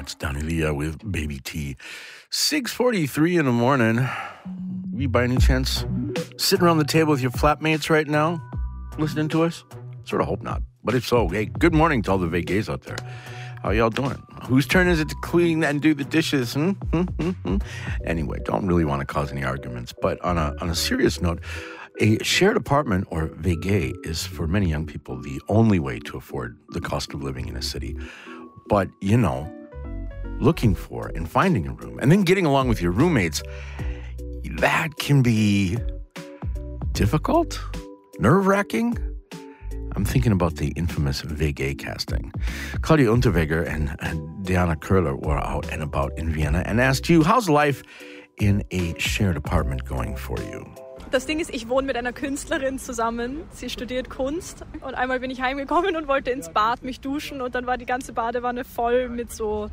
That's Danilia with Baby T. 6:43 in the morning. We by any chance sitting around the table with your flatmates right now, listening to us? Sort of hope not. But if so, hey, good morning to all the Vegas out there. How y'all doing? Whose turn is it to clean and do the dishes? Anyway, don't really want to cause any arguments. But on a serious note, a shared apartment, or VG, is for many young people the only way to afford the cost of living in a city. But, you know, looking for and finding a room and then getting along with your roommates, that can be difficult, nerve-wracking. I'm thinking about the infamous VG casting. Claudia Unterweger and Diana Köhler were out and about in Vienna and asked you, how's life in a shared apartment going for you? Das Ding ist, ich wohne mit einer Künstlerin zusammen. Sie studiert Kunst. Und einmal bin ich heimgekommen und wollte ins Bad mich duschen. Und dann war die ganze Badewanne voll mit so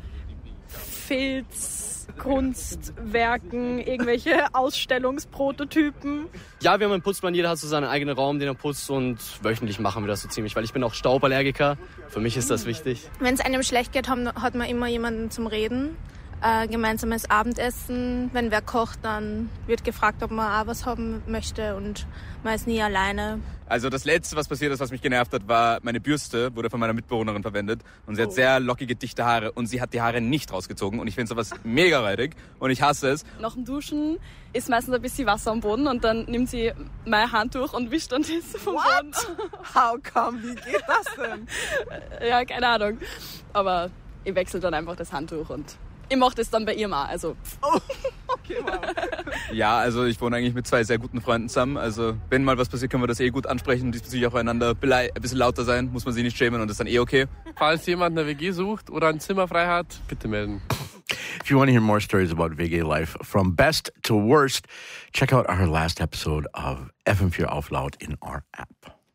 Filzkunstwerken, irgendwelche Ausstellungsprototypen. Ja, wir haben einen Putzplan, jeder hat so seinen eigenen Raum, den er putzt, und wöchentlich machen wir das so ziemlich, weil ich bin auch Stauballergiker. Für mich ist das wichtig. Wenn es einem schlecht geht, hat man immer jemanden zum Reden. Gemeinsames Abendessen. Wenn wer kocht, dann wird gefragt, ob man auch was haben möchte, und man ist nie alleine. Also das Letzte, was passiert ist, was mich genervt hat, war meine Bürste, wurde von meiner Mitbewohnerin verwendet, und sie hat sehr lockige, dichte Haare, und sie hat die Haare nicht rausgezogen, und ich finde sowas mega räudig und ich hasse es. Nach dem Duschen ist meistens ein bisschen Wasser am Boden, und dann nimmt sie mein Handtuch und wischt dann das vom Boden. How come? Wie geht das denn? Ja, keine Ahnung. Aber ich wechsle dann einfach das Handtuch und ich mache das dann bei ihr mal. Also. Oh, okay, wow. Ja, also ich wohne eigentlich mit 2 sehr guten Freunden zusammen. Also wenn mal was passiert, können wir das gut ansprechen und diesbezüglich auch einander ein bisschen lauter sein. Muss man sich nicht schämen, und das ist dann okay. Falls jemand eine WG sucht oder ein Zimmer frei hat, bitte melden. If you want to hear more stories about VG life, from best to worst, check out our last episode of FM4 Auf Laut in our app.